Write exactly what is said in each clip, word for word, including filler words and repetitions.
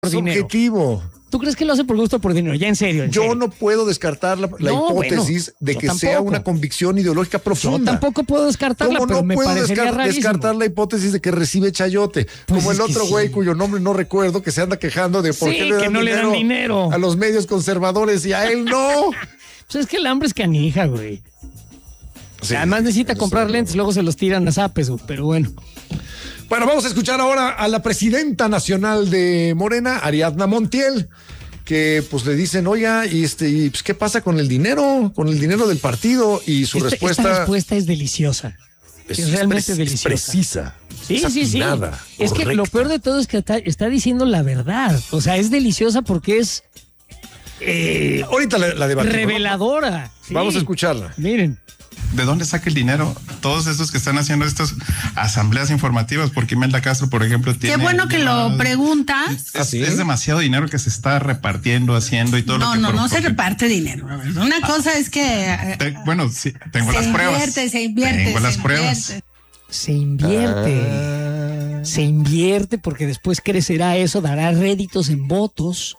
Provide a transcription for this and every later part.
Es objetivo. ¿Tú crees que lo hace por gusto o por dinero? Ya en serio. En Yo serio. no puedo descartar la, la No, hipótesis bueno, de yo que tampoco. sea una convicción ideológica profunda. Yo tampoco puedo descartarla, ¿Cómo pero no me puedo parecería descar- rarísimo. descartar la hipótesis de que recibe chayote? Pues como el es que otro güey sí. cuyo nombre no recuerdo, que se anda quejando de por Sí, qué le que dan, no le dinero dan dinero. a los medios conservadores y a él no. Pues es que el hambre es canija, güey. Sí, Además necesita eso comprar sí. lentes, luego se los tiran a zapes, güey, pero bueno. Bueno, vamos a escuchar ahora a la presidenta nacional de Morena, Ariadna Montiel, que pues le dicen, oiga, y este, y, pues, ¿qué pasa con el dinero? Con el dinero del partido. Y su Esta, respuesta esta respuesta es deliciosa. Es, es realmente pre- deliciosa. Es precisa. Sí, es sí, sí. atinada, Es que lo correcta. peor de todo es que está, está diciendo la verdad. O sea, es deliciosa porque es eh, Ahorita la, la debatimos, ¿no? reveladora. Sí. Vamos a escucharla. Miren. ¿De dónde saca el dinero? Todos estos que están haciendo estas asambleas informativas, porque Imelda Castro, por ejemplo, tiene... Qué bueno que lo preguntas. Es, ¿Ah, sí? es demasiado dinero que se está repartiendo, haciendo y todo No, lo que... no, por- no se porque- reparte dinero. Una cosa es que eh, Te- bueno, sí, tengo se las pruebas. invierte, se invierte, Tengo se las pruebas. invierte. Se invierte. Ah. Se invierte porque después crecerá eso, dará réditos en votos.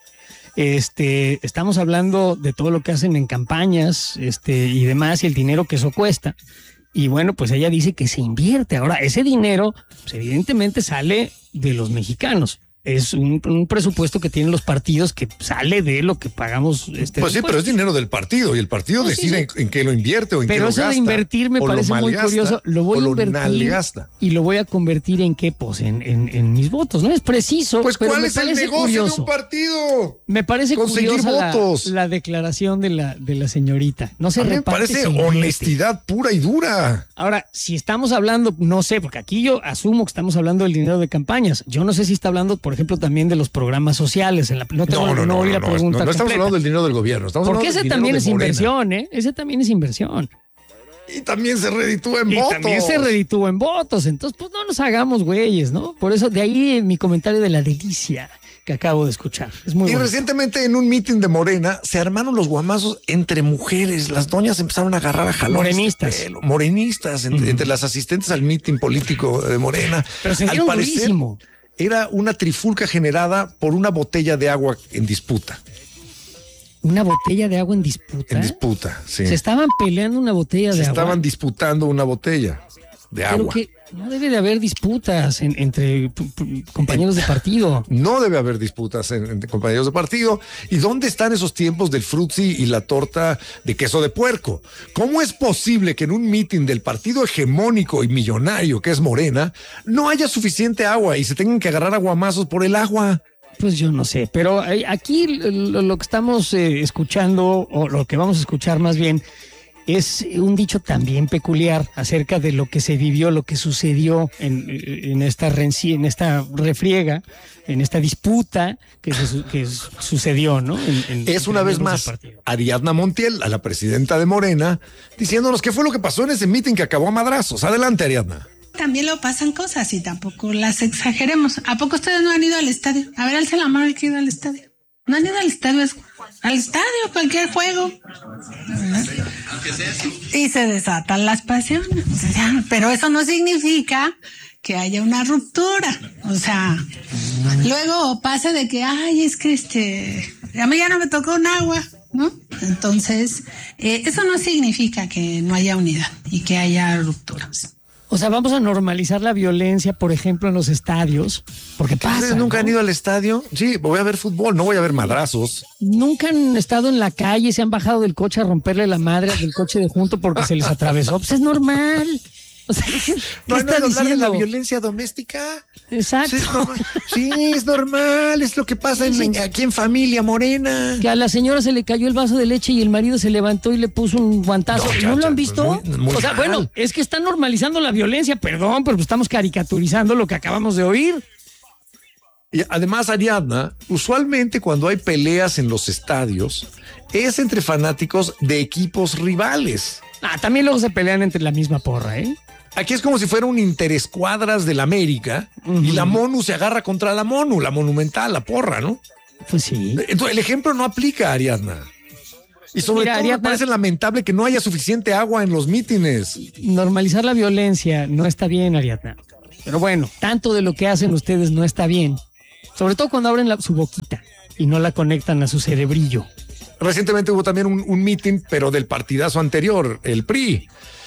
Este, estamos hablando de todo lo que hacen en campañas, este, y demás, y el dinero que eso cuesta. Y bueno, pues ella dice que se invierte. Ahora, ese dinero, pues evidentemente sale de los mexicanos. Es un, un presupuesto que tienen los partidos que sale de lo que pagamos. Este, Pues sí, pero es dinero del partido y el partido Pues sí, decide sí. en, en qué lo invierte o en qué Pero lo eso gasta. de invertir me o lo parece muy malgasta, curioso. Lo voy o a lo invertir nalgasta. y lo voy a convertir en qué, pues en, en, en mis votos. No es preciso. Pues pero ¿cuál me es el parece negocio curioso. de un partido? Me parece Conseguir curiosa la, votos. la declaración de la, de la señorita. No se A mí me reparte, parece se invierte. honestidad pura y dura. Ahora, si estamos hablando, no sé, porque aquí yo asumo que estamos hablando del dinero de campañas. Yo no sé si está hablando, por ejemplo, también de los programas sociales. En la, no, tengo, No, no, no, oí no, la no, pregunta no, no estamos completa. hablando del dinero del gobierno, estamos Porque hablando ese del también dinero es de Morena. inversión, ¿eh? Ese también es inversión. Y también se reditúa en Y votos. también se reditúa en votos. Entonces, pues no nos hagamos güeyes, ¿no? Por eso, de ahí mi comentario de la delicia que acabo de escuchar. Es muy Y bonito. recientemente en un mitin de Morena se armaron los guamazos entre mujeres. Las doñas empezaron a agarrar a jalones. Morenistas. de pelo. Morenistas, entre, entre las asistentes al mitin político de Morena. Pero se Al dieron parecer, durísimo. era una trifulca generada por una botella de agua en disputa. Una botella de agua en disputa. En disputa, sí. Se estaban peleando una botella Se de agua. estaban disputando una botella de Pero agua. que no debe de haber disputas en- entre p- p- compañeros de partido. No debe haber disputas en- entre compañeros de partido. ¿Y dónde están esos tiempos del frutzi y la torta de queso de puerco? ¿Cómo es posible que en un mitin del partido hegemónico y millonario que es Morena no haya suficiente agua y se tengan que agarrar aguamazos por el agua? Pues yo no sé, pero eh, aquí lo, lo que estamos eh, escuchando, o lo que vamos a escuchar más bien, es un dicho también peculiar acerca de lo que se vivió, lo que sucedió en, en esta renci- en esta refriega, en esta disputa que, se su- que su- sucedió, ¿no? En- en- Es una entre vez miembros más del partido. Ariadna Montiel, a la presidenta de Morena, diciéndonos qué fue lo que pasó en ese mitin que acabó a madrazos. Adelante, Ariadna. También lo pasan cosas y tampoco las exageremos. ¿A poco ustedes no han ido al estadio? A ver, alza la mano el que ha ido al estadio. No han ido al estadio, es al estadio, cualquier juego. Y se desatan las pasiones. O sea, pero eso no significa que haya una ruptura. O sea, luego pasa de que, ay, es que este, a mí ya no me tocó un agua, ¿no? Entonces, eh, eso no significa que no haya unidad y que haya rupturas. O sea, vamos a normalizar la violencia, por ejemplo, en los estadios, porque pasa. ¿Ustedes nunca ¿no? han ido al estadio? Sí, voy a ver fútbol, no voy a ver madrazos. Nunca han estado en la calle, se han bajado del coche a romperle la madre del coche de junto porque se les atravesó. Pues es normal. O sea, ¿qué, ¿No qué han está oído hablar de la diciendo? violencia doméstica? Exacto. Sí, es normal. Sí, es normal, es lo que pasa en- aquí en familia Morena. Que a la señora se le cayó el vaso de leche y el marido se levantó y le puso un guantazo. No, ¿No, ya, lo ya, han visto? muy- muy o sea, mal. bueno, es que están normalizando la violencia, perdón, pero estamos caricaturizando lo que acabamos de oír. Y además, Ariadna, usualmente cuando hay peleas en los estadios, es entre fanáticos de equipos rivales. Ah, también luego se pelean entre la misma porra, ¿eh? Aquí es como si fuera un interescuadras del América y la Monu se agarra contra la Monu, la monumental, la porra, ¿no? Pues sí. Entonces, el ejemplo no aplica, Ariadna. Y sobre Mira, todo Ariadna- me parece lamentable que no haya suficiente agua en los mítines. Normalizar la violencia no está bien, Ariadna. Pero bueno, tanto de lo que hacen ustedes no está bien. Sobre todo cuando abren la, su boquita y no la conectan a su cerebrillo. Recientemente hubo también un, un meeting, pero del partidazo anterior, el P R I,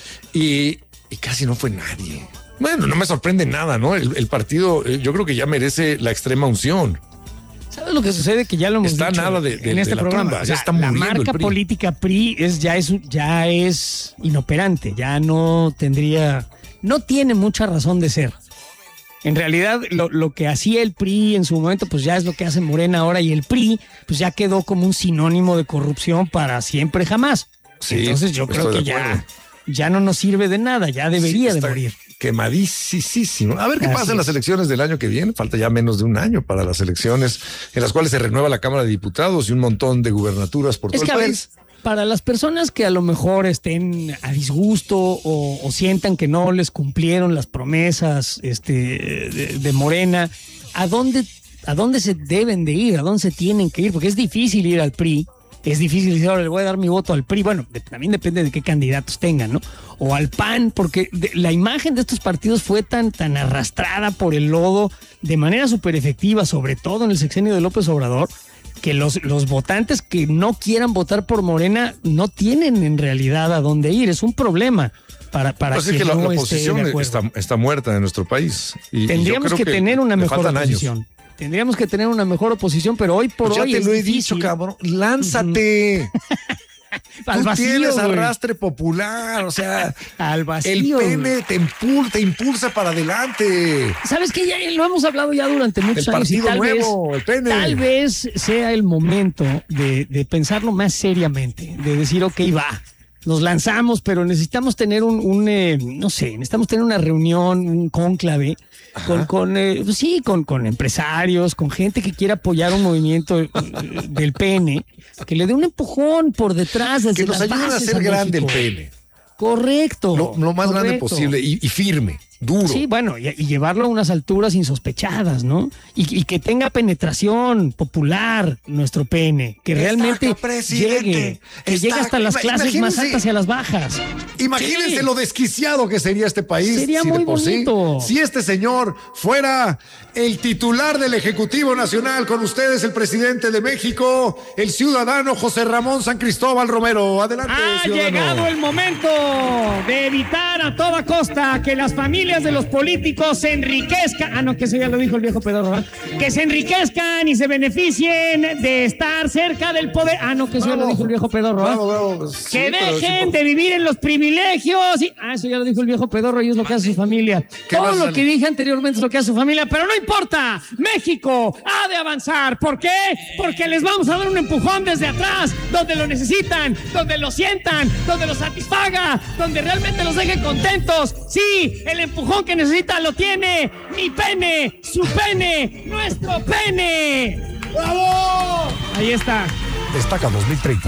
y, y casi no fue nadie. Bueno, no me sorprende nada, ¿no? El, el partido, yo creo que ya merece la extrema unción. ¿Sabes lo que sucede? Que ya lo hemos está dicho nada de, de, en este de programa. tumba, o sea, ya está la muriendo marca el P R I. política P R I es, ya, es, ya es inoperante, ya no tendría, no tiene mucha razón de ser. En realidad, lo, lo que hacía el P R I en su momento, pues ya es lo que hace Morena ahora, y el P R I, pues ya quedó como un sinónimo de corrupción para siempre jamás. Sí, entonces yo creo que ya, ya no nos sirve de nada, ya debería sí, de morir. Quemadísimo. A ver qué Así pasa en las es. elecciones del año que viene. Falta ya menos de un año para las elecciones en las cuales se renueva la Cámara de Diputados y un montón de gubernaturas por Es todo que, el a ver, país. para las personas que a lo mejor estén a disgusto o, o sientan que no les cumplieron las promesas este, de, de Morena, ¿a dónde, ¿a dónde se deben de ir? ¿A dónde se tienen que ir? Porque es difícil ir al P R I. Es difícil decir, ahora le voy a dar mi voto al P R I. Bueno, de, también depende de qué candidatos tengan, ¿no? O al P A N, porque de, la imagen de estos partidos fue tan, tan arrastrada por el lodo de manera súper efectiva, sobre todo en el sexenio de López Obrador, que los, los votantes que no quieran votar por Morena no tienen en realidad a dónde ir. Es un problema para, para Pues que, es que la, no la esté de oposición acuerdo. está, está muerta en nuestro país. Y, Tendríamos y yo creo que, tener una le mejor faltan oposición. años. Tendríamos que tener una mejor oposición, pero hoy por Pues ya hoy te es lo he difícil. dicho, cabrón. Lánzate. Al Tú vacío, tienes güey. arrastre popular, o sea, Al vacío. el pene te impulsa, te impulsa para adelante. ¿Sabes qué? Ya lo hemos hablado ya durante muchos El años. y partido tal nuevo, vez, el pene. Tal vez sea el momento de, de pensarlo más seriamente, de decir, ok, va, nos lanzamos, pero necesitamos tener un, un eh, no sé, necesitamos tener una reunión, un cónclave, con, con eh, pues sí, con, con empresarios, con gente que quiera apoyar un movimiento eh, del pene, que le dé un empujón por detrás, desde Que nos las ayuden a bases hacer grande el México. pene. Correcto. Lo, lo más grande correcto. posible y, y firme, duro. Sí, bueno, y, y llevarlo a unas alturas insospechadas, ¿no? Y, y que tenga penetración popular nuestro pene, que realmente Estaca, presidente, llegue, que estaca. llegue hasta las clases más Imagínense. altas y a las bajas. Imagínense Sí. lo desquiciado que sería este país. Sería si muy de por sí, bonito. si este señor fuera el titular del Ejecutivo Nacional, con ustedes el presidente de México, el ciudadano José Ramón San Cristóbal Romero. Adelante, Ha ciudadano. llegado el momento de evitar a toda costa que las familias de los políticos se enriquezcan. Ah, no, que eso ya lo dijo el viejo pedorro, ¿verdad? Que se enriquezcan y se beneficien de estar cerca del poder. Ah, no, que eso ya lo dijo el viejo pedorro, ¿verdad? Bravo, bravo. Sí, Que pero dejen sí, de vivir en los privilegios. Y, ah, eso ya lo dijo el viejo pedorro y es lo que hace su familia. ¿Qué Todo más lo sale? que dije anteriormente es lo que hace su familia, pero no importa. México ha de avanzar. ¿Por qué? Porque les vamos a dar un empujón desde atrás, donde lo necesitan, donde lo sientan, donde lo satisfaga, donde realmente los deje contentos. Sí, el empujón que necesita lo tiene mi pene, su pene, nuestro pene. ¡Bravo! Ahí está. Destaca dos mil treinta.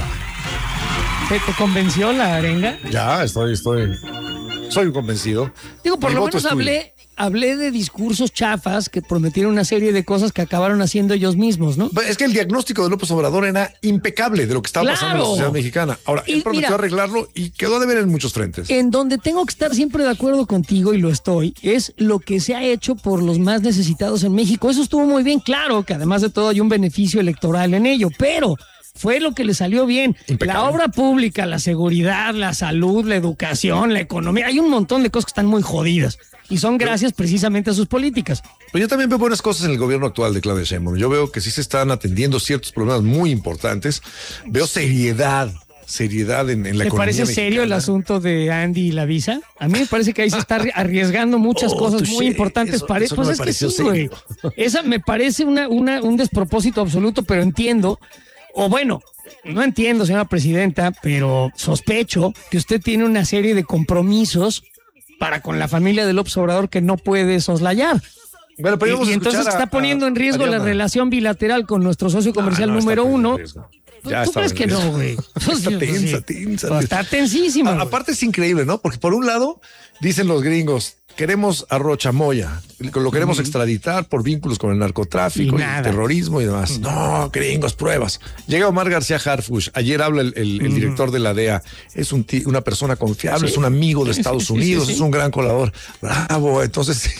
¿Te, te convenció la arenga? Ya, estoy, estoy. Soy un convencido. Digo, por Mi lo voto menos es tuyo. hablé, hablé de discursos chafas que prometieron una serie de cosas que acabaron haciendo ellos mismos, ¿no? Es que el diagnóstico de López Obrador era impecable de lo que estaba Claro. pasando en la sociedad mexicana. Ahora, Y él prometió mira, arreglarlo y quedó de ver en muchos frentes. En donde tengo que estar siempre de acuerdo contigo, y lo estoy, es lo que se ha hecho por los más necesitados en México. Eso estuvo muy bien, claro, que además de todo hay un beneficio electoral en ello, pero fue lo que le salió bien. Impecable. La obra pública, la seguridad, la salud, la educación, la economía, hay un montón de cosas que están muy jodidas y son gracias precisamente a sus políticas. Pero yo también veo buenas cosas en el gobierno actual de Claudia Sheinbaum. Yo veo que sí se están atendiendo ciertos problemas muy importantes. Veo seriedad, seriedad en, en la ¿Te economía parece serio el mexicana. asunto de Andy y la visa? A mí me parece que ahí se está arri- arriesgando muchas Oh, cosas touché. muy importantes Eso- para eso pues no me es que pareció sí, güey. serio. Esa me parece una, una, un despropósito absoluto, pero entiendo, o bueno, no entiendo, señora presidenta, pero sospecho que usted tiene una serie de compromisos para con la familia de López Obrador que no puede soslayar. Bueno, pero Y, vamos a y entonces escuchar a- está poniendo a- en riesgo a la Diana. relación bilateral con nuestro socio comercial No, no, está número poniendo en uno. riesgo. ¿Tú, Ya tú está crees en que no, riesgo. güey? Está Pues, tensa, sí. tensa. Pues está tensísima. A- güey. aparte es increíble, ¿no? Porque por un lado, dicen los gringos, queremos a Rocha Moya, lo queremos extraditar por vínculos con el narcotráfico, Y y nada. el terrorismo y demás. No, gringos, pruebas. Llega Omar García Harfuch, ayer habla el, el- el director de la D E A, es un ti- una persona confiable, Sí. es un amigo de Sí, Estados sí, sí, Unidos, sí. es un gran colaborador. Bravo, entonces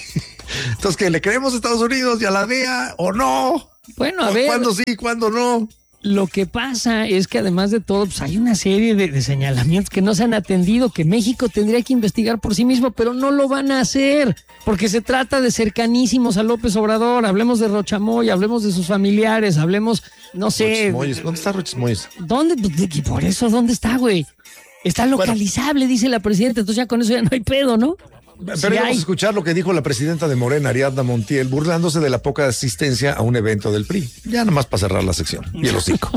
Entonces, ¿qué le creemos a Estados Unidos y a la D E A o no? Bueno, a ver. ¿Cuándo sí, cuándo no? Lo que pasa es que además de todo, pues hay una serie de, de señalamientos que no se han atendido, que México tendría que investigar por sí mismo, pero no lo van a hacer, porque se trata de cercanísimos a López Obrador. Hablemos de Rochamoy, hablemos de sus familiares, hablemos, no sé. Roches ¿Dónde está Roches Moyes? ¿Dónde? Y por eso, ¿dónde está, güey? Está localizable, bueno, dice la presidenta, entonces ya con eso ya no hay pedo, ¿no? Pero sí vamos hay... a escuchar lo que dijo la presidenta de Morena, Ariadna Montiel, burlándose de la poca asistencia a un evento del P R I. Ya nada más para cerrar la sección. Y el hocico.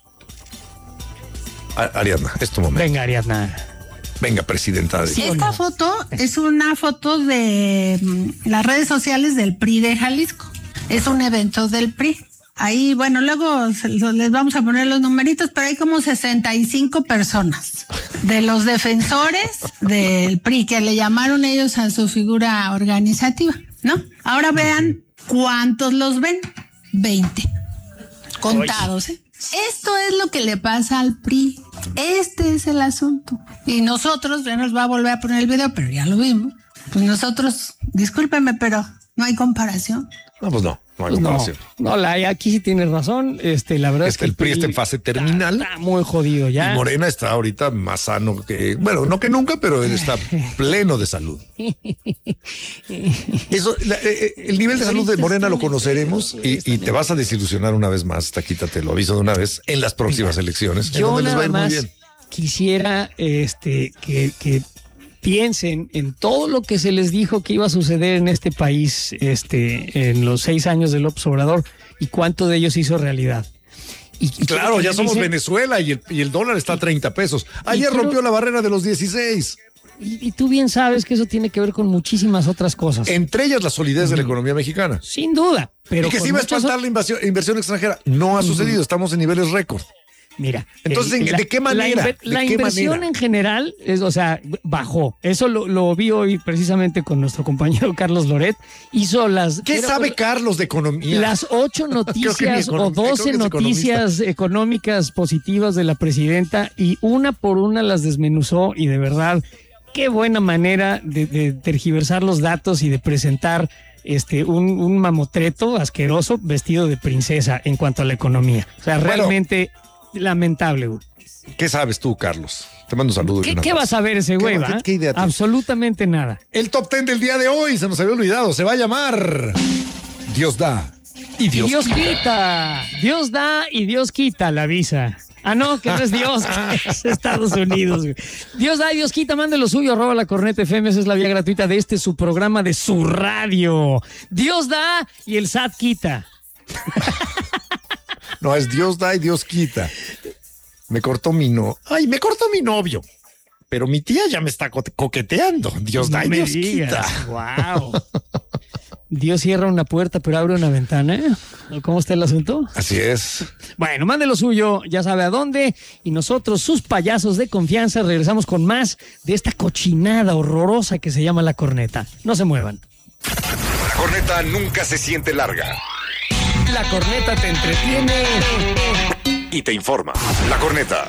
Ariadna, es tu momento. Venga, Ariadna. Venga, presidenta. Sí, esta no? foto es una foto de las redes sociales del P R I de Jalisco. Es un evento del P R I. Ahí, bueno, luego les vamos a poner los numeritos, pero hay como sesenta y cinco personas de los defensores del P R I, que le llamaron ellos a su figura organizativa, ¿no? Ahora vean cuántos los ven. veinte. Contados, ¿eh? Esto es lo que le pasa al P R I. Este es el asunto. Y nosotros, ya nos va a volver a poner el video, pero ya lo vimos. Pues nosotros, discúlpeme, pero no hay comparación. No, pues no. No hay pues comparación. No, no la, aquí sí tienes razón. Este, la verdad es, es que el P R I está en fase terminal. Está, está muy jodido ya. Y Morena está ahorita más sano que, bueno, no que nunca, pero él está pleno de salud. Eso, la, el nivel de salud de Morena lo conoceremos y, y te vas a desilusionar una vez más, Taquita, te lo aviso de una vez, en las próximas Mira, elecciones. Yo en donde nada les va a ir más muy bien. Quisiera este, que, que piensen en todo lo que se les dijo que iba a suceder en este país este, en los seis años de López Obrador y cuánto de ellos hizo realidad. Y, y claro, ya somos dicen, Venezuela y el, y el dólar está a treinta pesos. Ayer creo, rompió la barrera de los dieciséis. Y, y tú bien sabes que eso tiene que ver con muchísimas otras cosas. Entre ellas la solidez mm. de la economía mexicana. Sin duda. Pero y que sí va a espantar o... la inversión, inversión extranjera. No ha mm. sucedido, estamos en niveles récord. Mira, entonces, el, ¿de qué manera? La, la ¿De qué inversión manera? en general, es, o sea, bajó. Eso lo, lo vi hoy precisamente con nuestro compañero Carlos Loret. Hizo las... ¿Qué era, sabe Carlos de economía? Las ocho noticias o doce noticias económicas positivas de la presidenta y una por una las desmenuzó y de verdad, qué buena manera de, de tergiversar los datos y de presentar este un, un mamotreto asqueroso vestido de princesa en cuanto a la economía. O sea, bueno, realmente... lamentable, güey. ¿Qué sabes tú, Carlos? Te mando un saludo. ¿Qué, ¿qué va a saber ese güey, va? ¿Qué, qué idea tienes? Absolutamente nada. El top ten del día de hoy, se nos había olvidado, se va a llamar Dios da y Dios, Dios quita. quita. Dios da y Dios quita la visa. Ah, no, que no es Dios, es Estados Unidos. Güey. Dios da y Dios quita, mande lo suyo, arroba la Corneta F M, esa es la vía gratuita de este su programa de su radio. Dios da y el S A T quita. No, es Dios da y Dios quita. Me cortó mi no. Ay, me cortó mi novio. Pero mi tía ya me está co- coqueteando. Dios da no y Dios digas. Quita. Wow. Dios cierra una puerta, pero abre una ventana. ¿Cómo está el asunto? Así es. Bueno, mande lo suyo, ya sabe a dónde. Y nosotros, sus payasos de confianza, regresamos con más de esta cochinada horrorosa que se llama La Corneta. No se muevan. La Corneta nunca se siente larga. La Corneta te entretiene y te informa. La Corneta.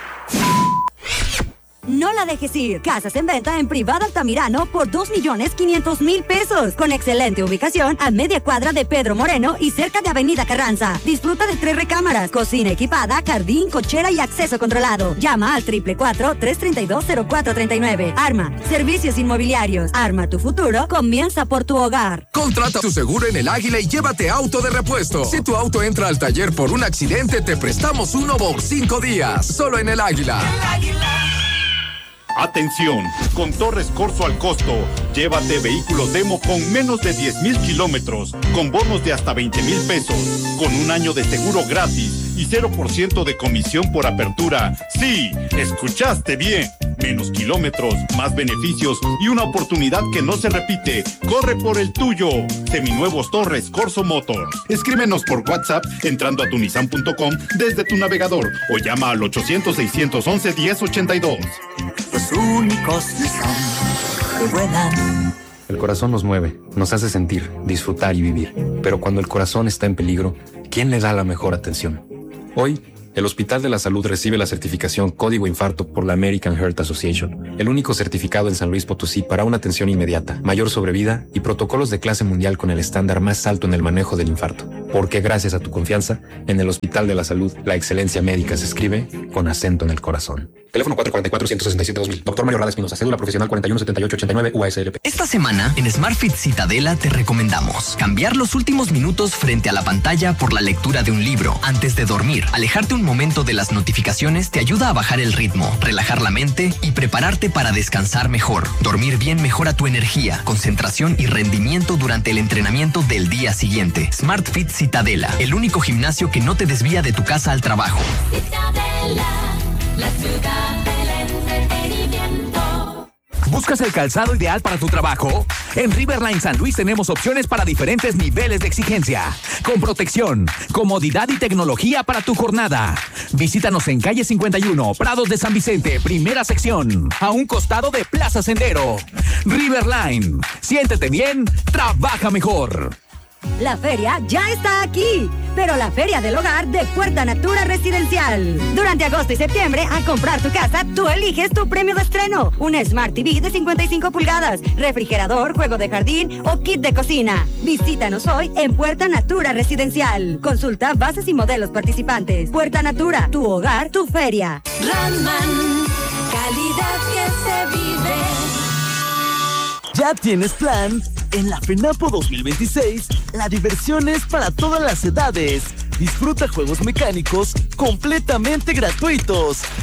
No la dejes ir. Casas en venta en Privada Altamirano por dos millones quinientos mil pesos. Con excelente ubicación a media cuadra de Pedro Moreno y cerca de Avenida Carranza. Disfruta de tres recámaras, cocina equipada, jardín, cochera y acceso controlado. Llama al triple cuatro, tres tres dos, cero cuatro tres nueve. Arma, servicios inmobiliarios. Arma tu futuro, comienza por tu hogar. Contrata tu seguro en El Águila y llévate auto de repuesto. Si tu auto entra al taller por un accidente, te prestamos uno por cinco días. Solo en El Águila. El Águila. Atención, con Torres Corso al costo, llévate vehículos demo con menos de diez mil kilómetros, con bonos de hasta veinte mil pesos, con un año de seguro gratis y cero por ciento de comisión por apertura. Sí, escuchaste bien. Menos kilómetros, más beneficios y una oportunidad que no se repite. Corre por el tuyo. Seminuevos Torres Corso Motors. Escríbenos por WhatsApp entrando a tunisan punto com desde tu navegador o llama al ochocientos, seiscientos once, diez ochenta y dos. Los únicos Nissan que vuelan. El corazón nos mueve, nos hace sentir, disfrutar y vivir. Pero cuando el corazón está en peligro, ¿quién le da la mejor atención? Hoy El Hospital de la Salud recibe la certificación Código Infarto por la American Heart Association, el único certificado en San Luis Potosí para una atención inmediata, mayor sobrevida y protocolos de clase mundial con el estándar más alto en el manejo del infarto. Porque gracias a tu confianza, en el Hospital de la Salud, la excelencia médica se escribe con acento en el corazón. Teléfono cuatro cuatro cuatro, uno seis siete, dos mil. Doctor Mario Rada Espinosa. Cédula profesional cuarenta y uno setenta y ocho ochenta y nueve U A S L P. Esta semana, en SmartFit Citadela te recomendamos cambiar los últimos minutos frente a la pantalla por la lectura de un libro antes de dormir. Alejarte un momento de las notificaciones te ayuda a bajar el ritmo, relajar la mente y prepararte para descansar mejor. Dormir bien mejora tu energía, concentración y rendimiento durante el entrenamiento del día siguiente. SmartFit Citadela, el único gimnasio que no te desvía de tu casa al trabajo. Citadela, la ciudad del entretenimiento. ¿Buscas el calzado ideal para tu trabajo? En Riverline San Luis tenemos opciones para diferentes niveles de exigencia, con protección, comodidad y tecnología para tu jornada. Visítanos en calle cincuenta y uno, Prados de San Vicente, primera sección, a un costado de Plaza Sendero. Riverline, siéntete bien, trabaja mejor. La feria ya está aquí, pero la Feria del Hogar de Puerta Natura Residencial. Durante agosto y septiembre, al comprar tu casa, tú eliges tu premio de estreno. Un Smart T V de cincuenta y cinco pulgadas, refrigerador, juego de jardín o kit de cocina. Visítanos hoy en Puerta Natura Residencial. Consulta bases y modelos participantes. Puerta Natura, tu hogar, tu feria. Raman, calidad que se vive. ¿Ya tienes plan? En la FENAPO dos mil veintiséis, la diversión es para todas las edades. Disfruta juegos mecánicos completamente gratuitos.